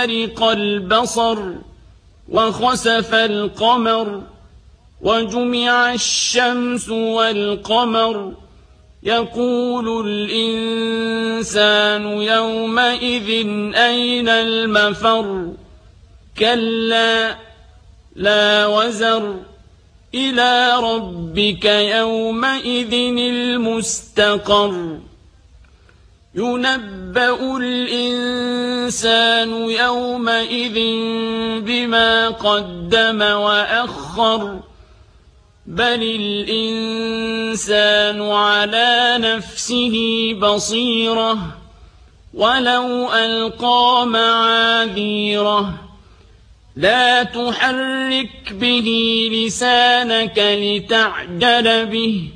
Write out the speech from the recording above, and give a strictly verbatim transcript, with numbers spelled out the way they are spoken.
وبرق البصر وخسف القمر وجمع الشمس والقمر يقول الإنسان يومئذ أين المفر كلا لا وزر إلى ربك يومئذ المستقر ينبأ الإنسان يومئذ بما قدم وأخر بل الإنسان على نفسه بصيرة ولو ألقى معاذيره لا تحرك به لسانك لتعجل به